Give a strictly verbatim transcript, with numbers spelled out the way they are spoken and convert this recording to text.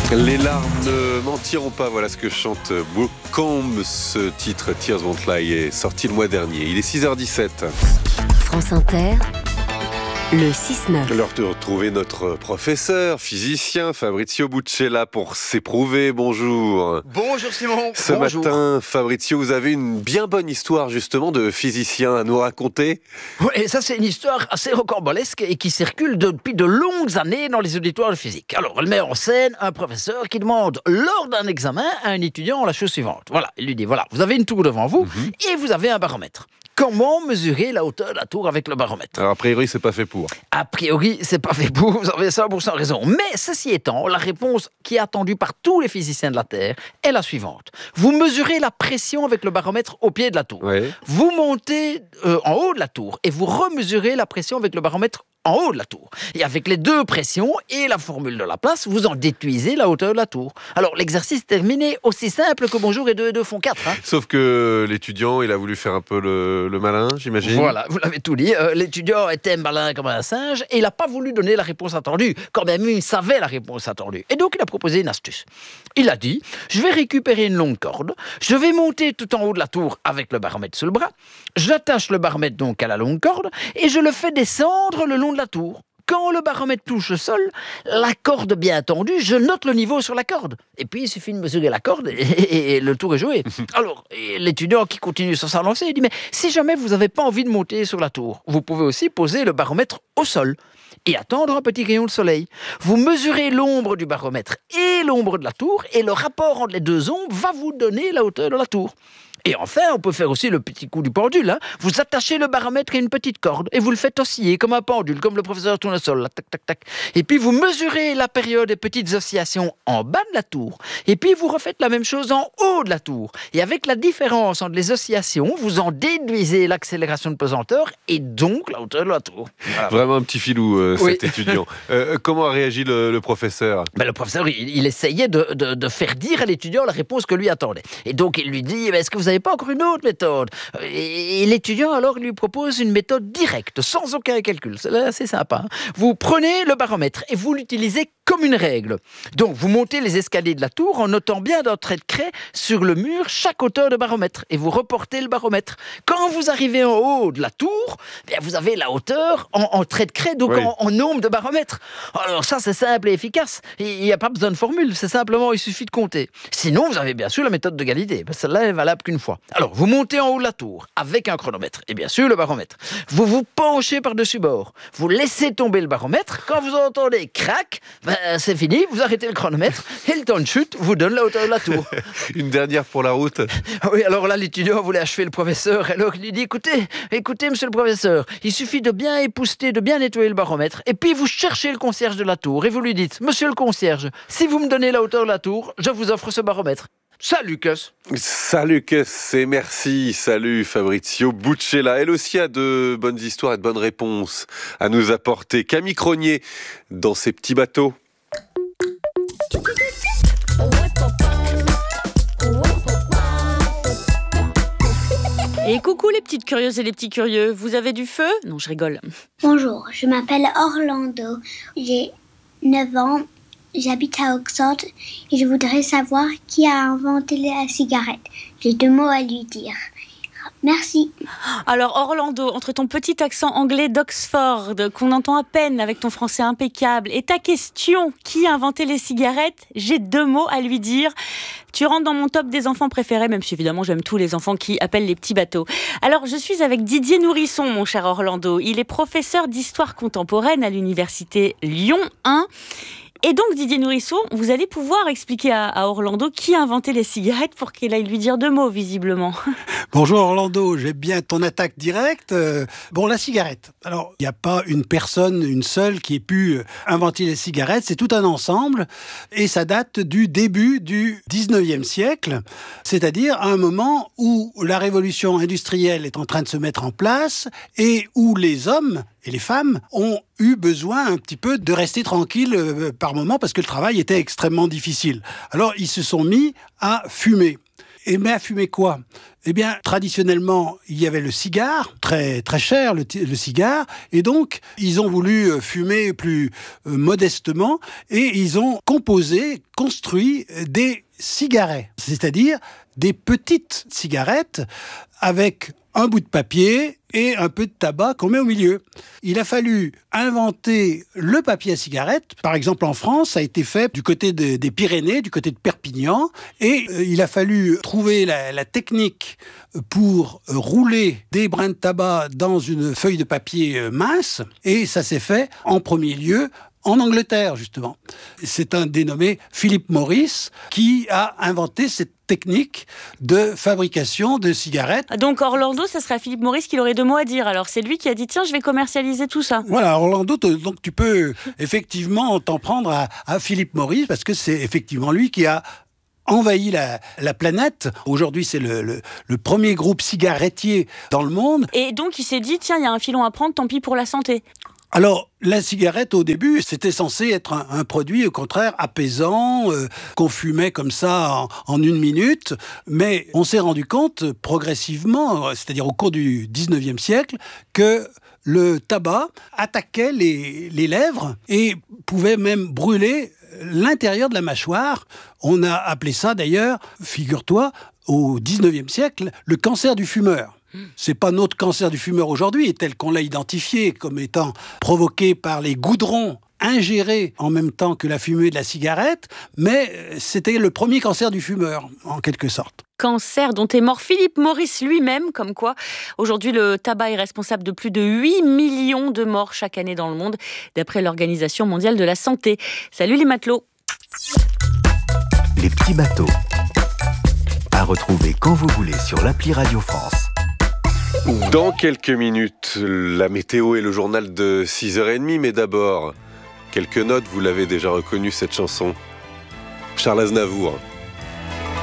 Les larmes ne mentiront pas, voilà ce que chante Brooke, ce titre Tears Won't Lie est sorti le mois dernier. Il est six heures dix-sept. France Inter, le six neuf. L'heure de retrouver notre professeur, physicien, Fabrizio Buccella, pour s'éprouver. Bonjour. Bonjour Simon. Ce Bonjour. matin, Fabrizio, vous avez une bien bonne histoire justement de physicien à nous raconter. Oui, ça c'est une histoire assez rocambolesque et qui circule depuis de longues années dans les auditoires de physique. Alors, elle met en scène un professeur qui demande lors d'un examen à un étudiant la chose suivante. Voilà, il lui dit, voilà, vous avez une tour devant vous mm-hmm. et vous avez un baromètre. Comment mesurer la hauteur de la tour avec le baromètre ? Alors, a priori, c'est pas fait pour. A priori, c'est pas fait pour, vous avez cent pour cent raison. Mais ceci étant, la réponse qui est attendue par tous les physiciens de la Terre est la suivante. Vous mesurez la pression avec le baromètre au pied de la tour. Oui. Vous montez euh, en haut de la tour et vous remesurez la pression avec le baromètre en haut de la tour. Et avec les deux pressions et la formule de Laplace, vous en déduisez la hauteur de la tour. Alors, l'exercice est terminé, aussi simple que bonjour et deux et deux font quatre. Hein. Sauf que l'étudiant, il a voulu faire un peu le, le malin, j'imagine. Voilà, vous l'avez tout dit. Euh, l'étudiant était malin comme un singe et il n'a pas voulu donner la réponse attendue, quand même il savait la réponse attendue. Et donc, il a proposé une astuce. Il a dit, je vais récupérer une longue corde, je vais monter tout en haut de la tour avec le baromètre sous le bras, j'attache le baromètre donc à la longue corde et je le fais descendre le long de la tour. Quand le baromètre touche le sol, la corde bien tendue, je note le niveau sur la corde. Et puis, il suffit de mesurer la corde et, et, et le tour est joué. Alors, l'étudiant qui continue sur sa lancée, il dit, mais si jamais vous n'avez pas envie de monter sur la tour, vous pouvez aussi poser le baromètre au sol et attendre un petit rayon de soleil. Vous mesurez l'ombre du baromètre et l'ombre de la tour et le rapport entre les deux ombres va vous donner la hauteur de la tour. Et enfin, on peut faire aussi le petit coup du pendule. Hein. Vous attachez le baromètre à une petite corde et vous le faites osciller comme un pendule, comme le professeur Tournesol. Là, tac, tac, tac. Et puis vous mesurez la période des petites oscillations en bas de la tour. Et puis vous refaites la même chose en haut de la tour. Et avec la différence entre les oscillations, vous en déduisez l'accélération de pesanteur et donc la hauteur de la tour. Voilà. Vraiment un petit filou, euh, Oui. cet étudiant. Euh, comment a réagi le, le professeur ? Ben, le professeur, il, il essayait de, de, de faire dire à l'étudiant la réponse que lui attendait. Et donc il lui dit, est-ce que vous avez pas encore une autre méthode ? Et, et l'étudiant alors lui propose une méthode directe, sans aucun calcul. C'est assez sympa. Hein. Vous prenez le baromètre et vous l'utilisez comme une règle. Donc vous montez les escaliers de la tour en notant bien d'un trait de craie sur le mur chaque hauteur de baromètre et vous reportez le baromètre. Quand vous arrivez en haut de la tour, bien vous avez la hauteur en, en trait de craie, donc oui. en, en nombre de baromètres. Alors ça c'est simple et efficace. Il n'y a pas besoin de formule, c'est simplement il suffit de compter. Sinon vous avez bien sûr la méthode de Galilée. Ben, celle-là est valable qu'une fois. Alors vous montez en haut de la tour avec un chronomètre et bien sûr le baromètre. Vous vous penchez par-dessus bord. Vous laissez tomber le baromètre. Quand vous entendez crac, ben, c'est fini, vous arrêtez le chronomètre et le temps de chute vous donne la hauteur de la tour. Une dernière pour la route. Oui, alors là, l'étudiant voulait achever le professeur. Alors il lui dit, écoutez, écoutez, monsieur le professeur, il suffit de bien épousseter, de bien nettoyer le baromètre. Et puis vous cherchez le concierge de la tour et vous lui dites, monsieur le concierge, si vous me donnez la hauteur de la tour, je vous offre ce baromètre. Salut, Lucas. Salut Lucas et merci. Salut Fabrizio Buccella. Elle aussi a de bonnes histoires et de bonnes réponses à nous apporter. Camille Cronier dans ses petits bateaux. Et coucou les petites curieuses et les petits curieux, vous avez du feu ? Non, je rigole. Bonjour, je m'appelle Orlando, j'ai neuf ans, j'habite à Oxford et je voudrais savoir qui a inventé la cigarette. J'ai deux mots à lui dire. Merci. Alors Orlando, entre ton petit accent anglais d'Oxford, qu'on entend à peine avec ton français impeccable, et ta question, qui a inventé les cigarettes ? J'ai deux mots à lui dire. Tu rentres dans mon top des enfants préférés, même si évidemment j'aime tous les enfants qui appellent les petits bateaux. Alors je suis avec Didier Nourisson, mon cher Orlando. Il est professeur d'histoire contemporaine à l'université Lyon un. Et donc, Didier Nourisson, vous allez pouvoir expliquer à, à Orlando qui a inventé les cigarettes pour qu'il aille lui dire deux mots, visiblement. Bonjour Orlando, j'aime bien ton attaque directe. Euh, bon, la cigarette. Alors, il n'y a pas une personne, une seule, qui ait pu inventer les cigarettes. C'est tout un ensemble. Et ça date du début du dix-neuvième siècle. C'est-à-dire à un moment où la révolution industrielle est en train de se mettre en place et où les hommes et les femmes ont eu besoin un petit peu de rester tranquilles euh, par moment parce que le travail était extrêmement difficile. Alors, ils se sont mis à fumer. aimaient à fumer quoi ? Eh bien, traditionnellement, il y avait le cigare, très très cher le, le cigare, et donc ils ont voulu fumer plus euh, modestement, et ils ont composé, construit des cigarets, c'est-à-dire des petites cigarettes avec un bout de papier et un peu de tabac qu'on met au milieu. Il a fallu inventer le papier à cigarette. Par exemple, en France, ça a été fait du côté de, des Pyrénées, du côté de Perpignan. Et euh, il a fallu trouver la, la technique pour euh, rouler des brins de tabac dans une feuille de papier euh, mince. Et ça s'est fait en premier lieu en Angleterre, justement. C'est un dénommé Philip Morris qui a inventé cette technique de fabrication de cigarettes. Donc Orlando, ça serait Philip Morris qui aurait deux mots à dire. Alors c'est lui qui a dit tiens, je vais commercialiser tout ça. Voilà, Orlando, donc tu peux effectivement t'en prendre à, à Philip Morris parce que c'est effectivement lui qui a envahi la, la planète. Aujourd'hui, c'est le, le, le premier groupe cigarettier dans le monde. Et donc il s'est dit tiens, il y a un filon à prendre, tant pis pour la santé. Alors, la cigarette, au début, c'était censé être un, un produit, au contraire, apaisant, euh, qu'on fumait comme ça en, en une minute. Mais on s'est rendu compte, progressivement, c'est-à-dire au cours du dix-neuvième siècle, que le tabac attaquait les, les lèvres et pouvait même brûler l'intérieur de la mâchoire. On a appelé ça, d'ailleurs, figure-toi, au dix-neuvième siècle, le cancer du fumeur. C'est pas notre cancer du fumeur aujourd'hui, tel qu'on l'a identifié comme étant provoqué par les goudrons ingérés en même temps que la fumée de la cigarette, mais c'était le premier cancer du fumeur, en quelque sorte. Cancer dont est mort Philip Morris lui-même, comme quoi aujourd'hui le tabac est responsable de plus de huit millions de morts chaque année dans le monde, d'après l'Organisation mondiale de la santé. Salut les matelots. Les petits bateaux. À retrouver quand vous voulez sur l'appli Radio France. Dans quelques minutes, la météo et le journal de six heures trente, mais d'abord, quelques notes, vous l'avez déjà reconnu cette chanson. Charles Aznavour.